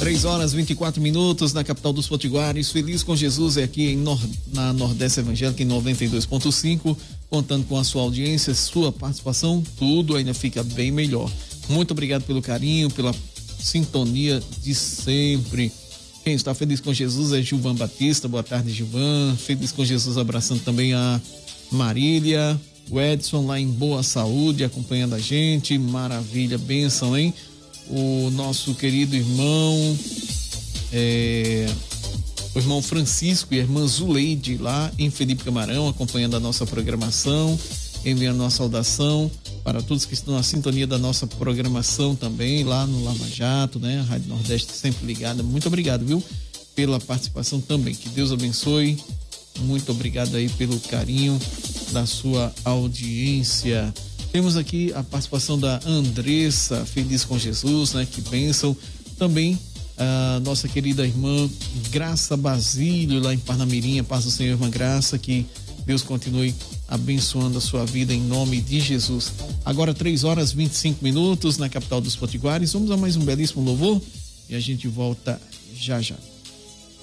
3h24 na capital dos Potiguares. Feliz com Jesus é aqui na Nordeste Evangélica em 92.5, contando com a sua audiência, sua participação, tudo ainda fica bem melhor. Muito obrigado pelo carinho, pela sintonia de sempre. Quem está feliz com Jesus é Gilvan Batista. Boa tarde, Gilvan. Feliz com Jesus, abraçando também a Marília, o Edson lá em Boa Saúde, acompanhando a gente. Maravilha, bênção, hein? O nosso querido irmão, o irmão Francisco e a irmã Zuleide lá em Felipe Camarão, acompanhando a nossa programação, enviando nossa saudação para todos que estão na sintonia da nossa programação também, lá no Lava Jato, né? A Rádio Nordeste sempre ligada. Muito obrigado, viu? Pela participação também. Que Deus abençoe. Muito obrigado aí pelo carinho da sua audiência. Temos aqui a participação da Andressa, feliz com Jesus, né? Que bênção. Também a nossa querida irmã Graça Basílio, lá em Parnamirim. Paz do Senhor, irmã Graça, que Deus continue abençoando a sua vida em nome de Jesus. Agora 3h25 na capital dos Potiguares. Vamos a mais um belíssimo louvor e a gente volta já já.